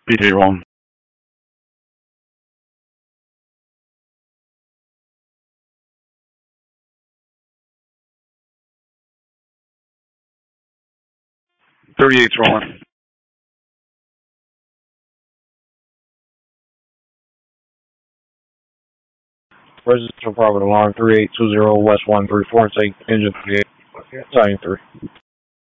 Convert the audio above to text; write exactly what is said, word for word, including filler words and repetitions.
E T rolling. thirty-eight's rolling. Residential property alarm three eight two zero West one three four, take engine three eight, sign three.